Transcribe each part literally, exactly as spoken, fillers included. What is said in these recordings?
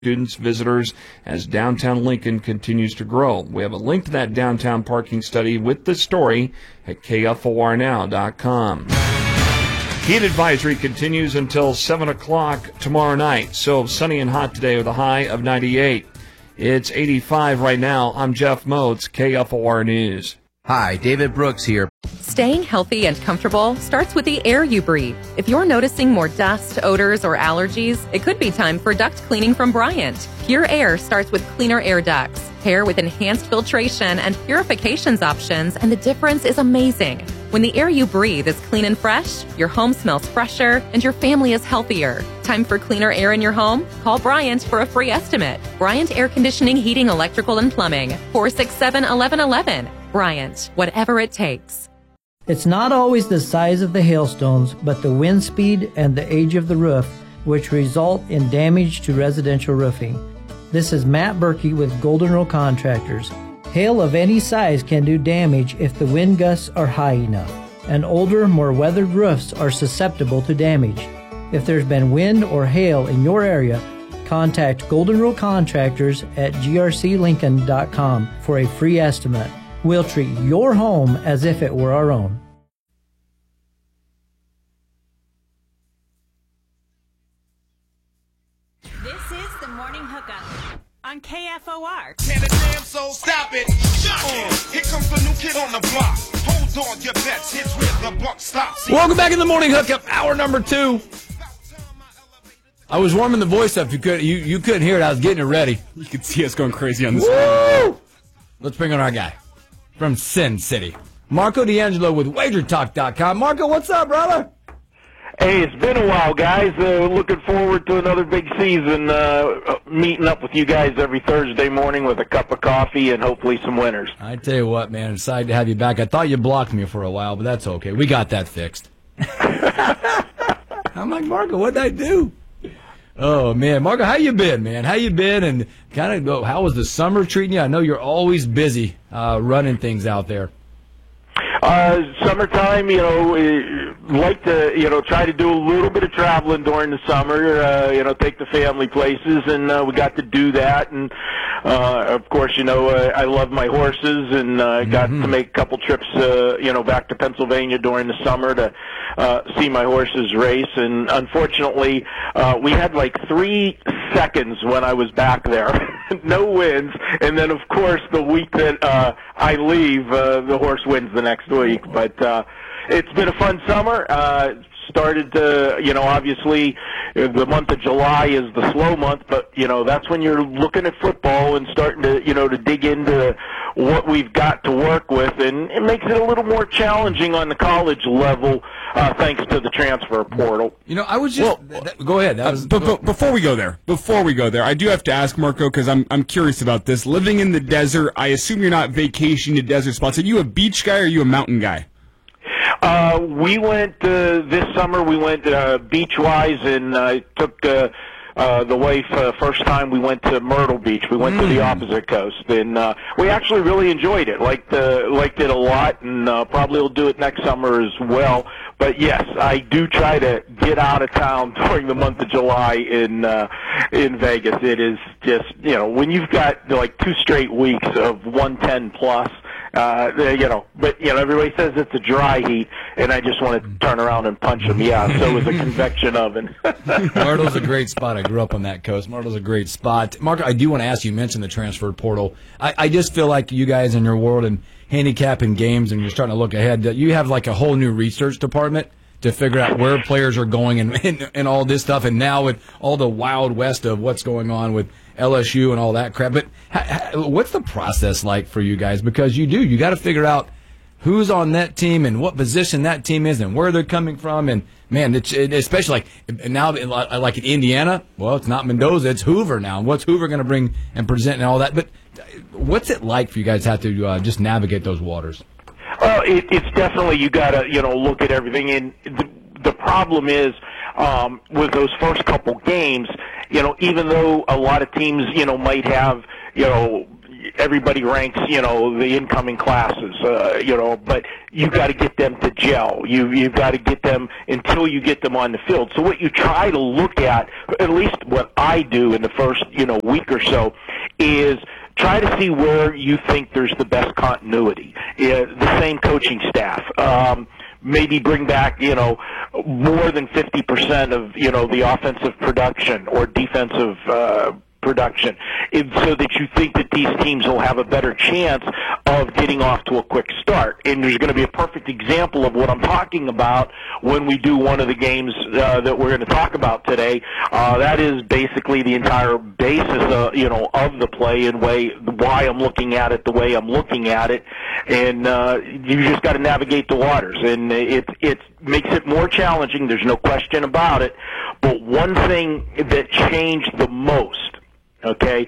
students, visitors, as downtown Lincoln continues to grow. We have a link to that downtown parking study with the story at K F O R now dot com. Heat advisory continues until seven o'clock tomorrow night. So sunny and hot today with a high of ninety-eight. It's eighty-five right now. I'm Jeff Moats, K F O R News. Hi, David Brooks here. Staying healthy and comfortable starts with the air you breathe. If you're noticing more dust, odors, or allergies, it could be time for duct cleaning from Bryant. Pure Air starts with cleaner air ducts, paired with enhanced filtration and purifications options, and the difference is amazing. When the air you breathe is clean and fresh, your home smells fresher, and your family is healthier. Time for cleaner air in your home? Call Bryant for a free estimate. Bryant Air Conditioning, Heating, Electrical, and Plumbing. four six seven, one one one one. Bryant, whatever it takes. It's not always the size of the hailstones, but the wind speed and the age of the roof, which result in damage to residential roofing. This is Matt Berkey with Golden Rule Contractors. Hail of any size can do damage if the wind gusts are high enough, and older, more weathered roofs are susceptible to damage. If there's been wind or hail in your area, contact Golden Rule Contractors at G R C Lincoln dot com for a free estimate. We'll treat your home as if it were our own. This is the Morning Hookup on K F O R. Can a damn soul stop it? Uh, here comes the new kid on the block. Hold on, your bets. Here's where the buck stops. Welcome back in the Morning Hookup, hour number two. I was warming the voice up. You could you, you couldn't hear it. I was getting it ready. You could see us going crazy on this. Woo! Let's bring on our guy from Sin City, Marco D'Angelo with Wager Talk dot com. Marco, what's up, brother? Hey, it's been a while, guys. Uh, looking forward to another big season, uh, meeting up with you guys every Thursday morning with a cup of coffee and hopefully some winners. I tell you what, man, excited to have you back. I thought you blocked me for a while, but that's okay. We got that fixed. I'm like, Marco, what'd I do? Oh, man. Marco, how you been, man? How you been? And kind of, how was the summer treating you? I know you're always busy uh, running things out there. Uh, summertime, you know, uh, like to, you know, try to do a little bit of traveling during the summer, uh, you know, take the family places, and uh, we got to do that. And, uh, of course, you know, uh, I love my horses, and uh, got mm-hmm. to make a couple trips, uh, you know, back to Pennsylvania during the summer to uh, see my horses race. And unfortunately, uh, we had like three seconds when I was back there. No wins. And then, of course, the week that uh, I leave, uh, the horse wins the next week. But uh, it's been a fun summer. Uh, started to, you know, obviously the month of July is the slow month, but, you know, that's when you're looking at football and starting to, you know, to dig into what we've got to work with, and it makes it a little more challenging on the college level, uh, thanks to the transfer portal. You know, I was just well, that, go ahead. That was, uh, but, but before we go there, before we go there, I do have to ask Marco, because I'm I'm curious about this. Living in the desert, I assume you're not vacationing to desert spots. Are you a beach guy or are you a mountain guy? Uh, we went uh, this summer. We went uh, beach-wise, and I uh, took uh, uh, the wife uh, first time. We went to Myrtle Beach. We went mm. to the opposite coast, and uh, we actually really enjoyed it. liked uh, liked it a lot, and uh, probably will do it next summer as well. But yes, I do try to get out of town during the month of July in uh, in Vegas. It is just, you know, when you've got like two straight weeks of one ten plus. Uh, you know, but, you know, everybody says it's a dry heat, and I just want to turn around and punch them. Yeah, so is a convection oven. Myrtle's a great spot. I grew up on that coast. Myrtle's a great spot. Mark, I do want to ask you, you mentioned the transfer portal. I, I just feel like you guys in your world and handicapping games, and you're starting to look ahead, that you have like a whole new research department to figure out where players are going and, and, and all this stuff, and now with all the wild west of what's going on with L S U and all that crap. But ha, ha, what's the process like for you guys? Because you do, you got to figure out who's on that team and what position that team is and where they're coming from. And, man, it's, it, especially like now, like in Indiana, well, it's not Mendoza, it's Hoover now. What's Hoover going to bring and present and all that? But what's it like for you guys to have to uh, just navigate those waters? Well, it, it's definitely, you got to, you know, look at everything. And the, the problem is, um, with those first couple games, you know, even though a lot of teams, you know, might have, you know, everybody ranks, you know, the incoming classes, uh, you know, but you got to get them to gel. You you've got to get them until you get them on the field. So what you try to look at, at least what I do in the first, you know, week or so, is try to see where you think there's the best continuity. Yeah, the same coaching staff. Um, maybe bring back, you know, more than fifty percent of, you know, the offensive production or defensive uh, production, and so that you think that these teams will have a better chance of getting off to a quick start. And there's going to be a perfect example of what I'm talking about when we do one of the games uh, that we're going to talk about today. Uh, that is basically the entire basis, uh, you know, of the play and way why I'm looking at it the way I'm looking at it. And uh, you just got to navigate the waters, and it it makes it more challenging. There's no question about it. But one thing that changed the most, okay,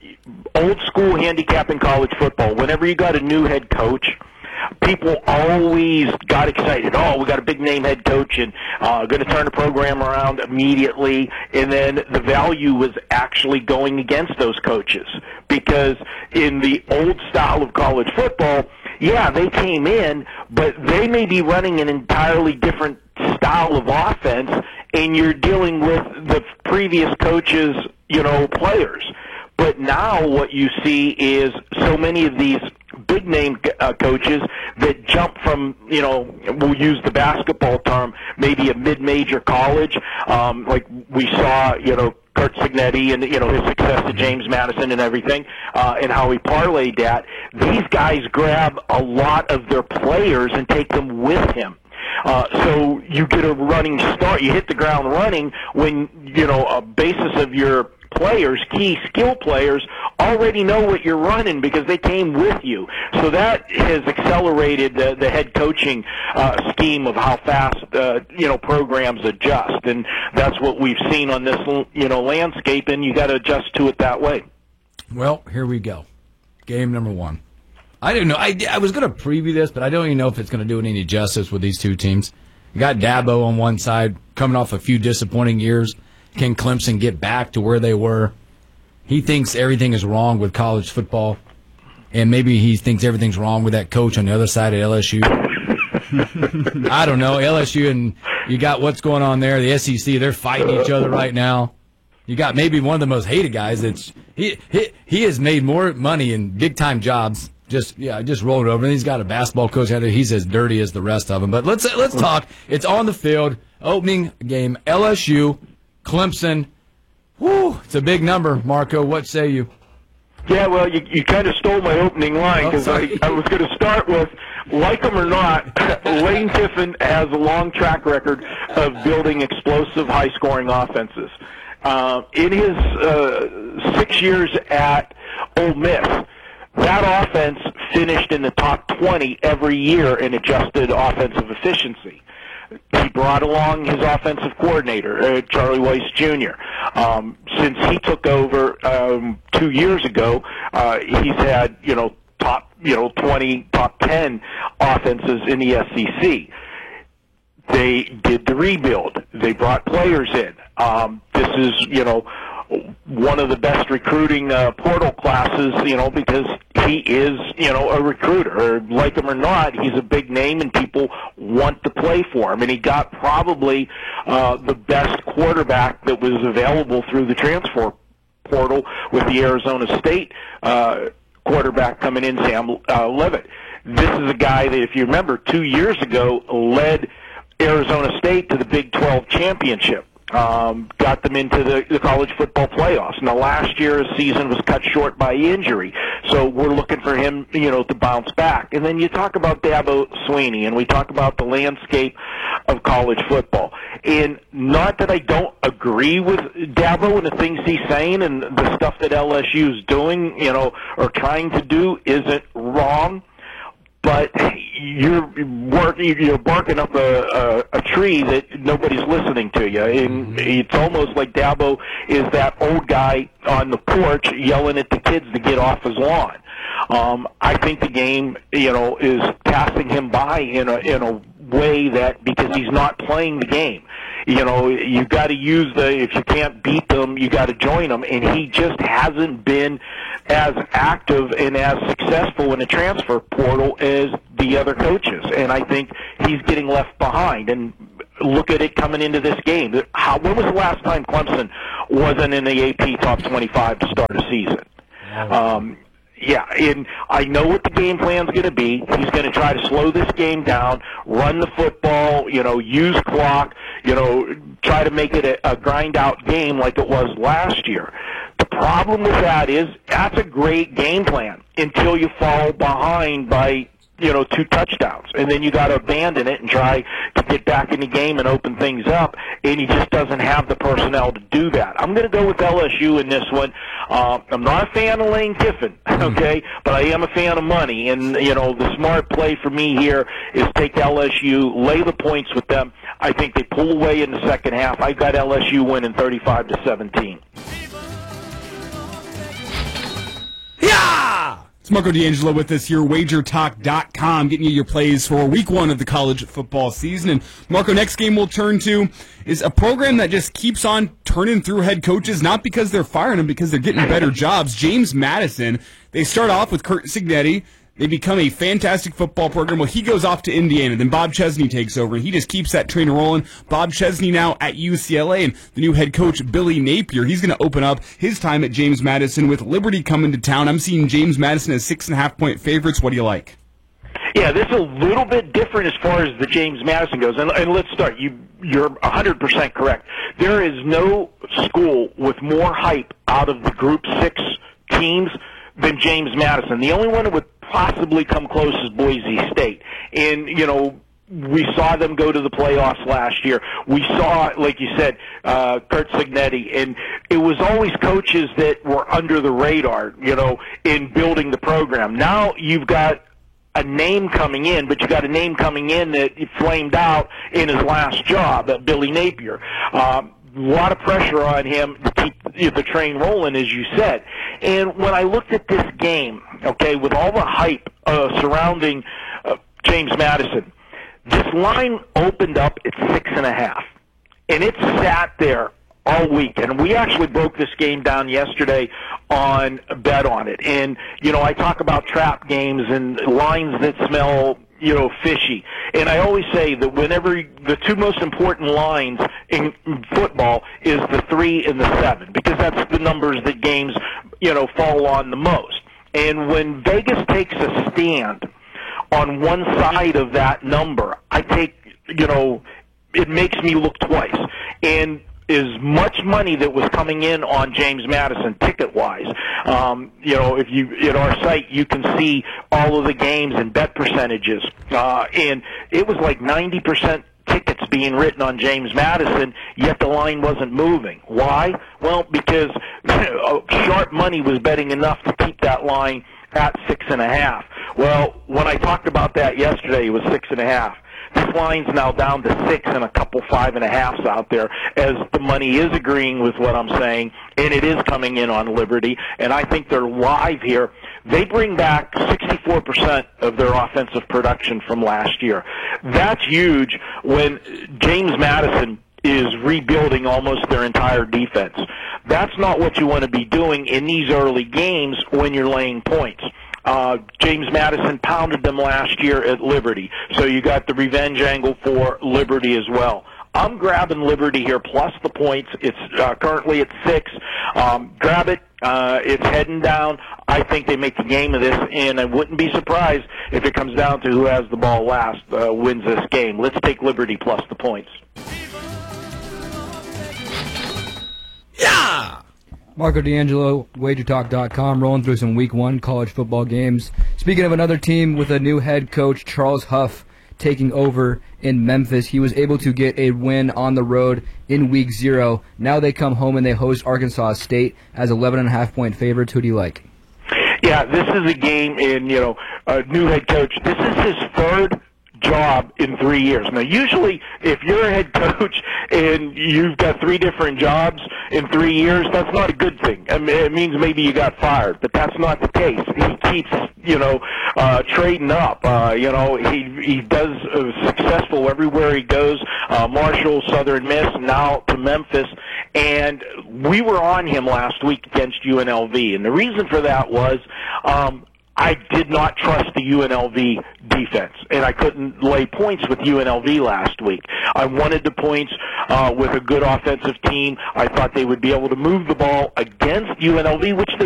old school handicap in college football, whenever you got a new head coach, people always got excited. Oh, we got a big name head coach and uh, going to turn the program around immediately. And then the value was actually going against those coaches, because in the old style of college football, yeah, they came in, but they may be running an entirely different style of offense, and you're dealing with the previous coaches, you know, players. But now what you see is so many of these big-name uh, coaches that jump from, you know, we'll use the basketball term, maybe a mid-major college, um, like we saw, you know, Kurt Signetti and, you know, his success at James Madison and everything, uh, and how he parlayed that. These guys grab a lot of their players and take them with him. Uh, so you get a running start. You hit the ground running when, you know, a basis of your players, key skill players, already know what you're running because they came with you. So that has accelerated the, the head coaching uh, scheme of how fast, uh, you know, programs adjust. And that's what we've seen on this, you know, landscape, and you got to adjust to it that way. Well, here we go. Game number one. I didn't know. I, I was going to preview this, but I don't even know if it's going to do it any justice with these two teams. You got Dabo on one side, coming off a few disappointing years. Can Clemson get back to where they were? He thinks everything is wrong with college football, and maybe he thinks everything's wrong with that coach on the other side at L S U. I don't know. L S U, and you got what's going on there. The S E C, they're fighting each other right now. You got maybe one of the most hated guys. That's he he, he has made more money in big-time jobs. Just yeah, just rolled over. And he's got a basketball coach out there. He's as dirty as the rest of them. But let's let's talk. It's on the field. Opening game, L S U, Clemson. Whew, it's a big number, Marco. What say you? Yeah, well, you, you kind of stole my opening line because oh, I, I was going to start with, like him or not, Lane Kiffin has a long track record of building explosive, high-scoring offenses. Uh, in his uh, six years at Ole Miss, that offense finished in the top twenty every year in adjusted offensive efficiency. He brought along his offensive coordinator, uh, Charlie Weiss Junior Um, since he took over um, two years ago, uh, he's had, you know, top, you know, twenty, top ten offenses in the S E C. They did the rebuild. They brought players in. Um, this is, you know, one of the best recruiting uh, portal classes, you know, because he is, you know, a recruiter. Like him or not, he's a big name and people want to play for him. And he got probably uh, the best quarterback that was available through the transfer portal with the Arizona State uh, quarterback coming in, Sam uh, Levitt. This is a guy that, if you remember, two years ago led Arizona State to the Big twelve championship. Um, got them into the, the college football playoffs. Now, last year, his season was cut short by injury, so we're looking for him, you know, to bounce back. And then you talk about Dabo Swinney, and we talk about the landscape of college football. And not that I don't agree with Dabo and the things he's saying and the stuff that L S U is doing, you know, or trying to do isn't wrong. But you're working, you're barking up a, a, a tree that nobody's listening to you. And it's almost like Dabo is that old guy on the porch yelling at the kids to get off his lawn. Um, I think the game, you know, is passing him by in a in a way that because he's not playing the game. You know, you got to use the, if you can't beat them, you got to join them. And he just hasn't been as active and as successful in the transfer portal as the other coaches. And I think he's getting left behind. And look at it coming into this game. How, when was the last time Clemson wasn't in the A P top twenty-five to start a season? Um, yeah, and I know what the game plan's going to be. He's going to try to slow this game down, run the football, you know, use clock, you know, try to make it a, a grind-out game like it was last year. The problem with that is that's a great game plan until you fall behind by, you know, two touchdowns. And then you got to abandon it and try to get back in the game and open things up. And he just doesn't have the personnel to do that. I'm going to go with L S U in this one. Uh, I'm not a fan of Lane Kiffin, okay, but I am a fan of money. And, you know, the smart play for me here is take L S U, lay the points with them. I think they pull away in the second half. I got L S U winning thirty-five to seventeen. Yeah! It's Marco D'Angelo with us here, wager talk dot com, getting you your plays for week one of the college football season. And Marco, next game we'll turn to is a program that just keeps on turning through head coaches, not because they're firing them, because they're getting better jobs. James Madison, they start off with Curt Cignetti. They become a fantastic football program. Well, he goes off to Indiana. Then Bob Chesney takes over, and he just keeps that train rolling. Bob Chesney now at U C L A, and the new head coach, Billy Napier, he's going to open up his time at James Madison with Liberty coming to town. I'm seeing James Madison as six and a half point favorites. What do you like? Yeah, this is a little bit different as far as the James Madison goes. And, and let's start. You, you're one hundred percent correct. There is no school with more hype out of the Group six teams than James Madison. The only one that would possibly come close is Boise State. And, you know, we saw them go to the playoffs last year. We saw, like you said, uh, Curt Cignetti. And it was always coaches that were under the radar, you know, in building the program. Now you've got a name coming in, but you got a name coming in that flamed out in his last job, uh, Billy Napier. Um, a lot of pressure on him to keep the train rolling, as you said. And when I looked at this game, okay, with all the hype uh, surrounding uh, James Madison, this line opened up at six and a half, and it sat there all week. And we actually broke this game down yesterday on Bet On It. And, you know, I talk about trap games and lines that smell, you know, fishy. And I always say that whenever the two most important lines in football is the three and the seven, because that's the numbers that games, you know, fall on the most. And when Vegas takes a stand on one side of that number, I take, you know, it makes me look twice. And as much money that was coming in on James Madison ticket-wise, um, you know, if you at our site you can see all of the games and bet percentages, uh, and it was like ninety percent tickets being written on James Madison, yet the line wasn't moving. Why? Well, because sharp money was betting enough to keep that line at six and a half. Well, when I talked about that yesterday, it was six and a half. This line's now down to six and a couple five and a halves out there, as the money is agreeing with what I'm saying, and it is coming in on Liberty, and I think they're live here. They bring back sixty-four percent of their offensive production from last year. That's huge when James Madison is rebuilding almost their entire defense. That's not what you want to be doing in these early games when you're laying points. Uh, James Madison pounded them last year at Liberty, so you got the revenge angle for Liberty as well. I'm grabbing Liberty here plus the points. It's uh, currently at six. Um, grab it. Uh, it's heading down. I think they make the game of this, and I wouldn't be surprised if it comes down to who has the ball last uh, wins this game. Let's take Liberty plus the points. Yeah! Marco D'Angelo, wager talk dot com, rolling through some week one college football games. Speaking of another team with a new head coach, Charles Huff, taking over in Memphis. He was able to get a win on the road in week zero. Now they come home and they host Arkansas State as eleven and a half point favorites. Who do you like? Yeah, this is a game in, you know, a new head coach. This is his third job in three years. Now, usually, if you're a head coach and you've got three different jobs in three years, that's not a good thing. I mean, it means maybe you got fired, but that's not the case. He keeps, you know, uh, trading up. Uh, you know, he he does uh, successful everywhere he goes. Uh, Marshall, Southern Miss, now to Memphis, and we were on him last week against U N L V, and the reason for that was. Um, I did not trust the U N L V defense, and I couldn't lay points with U N L V last week. I wanted the points uh, with a good offensive team. I thought they would be able to move the ball against U N L V, which they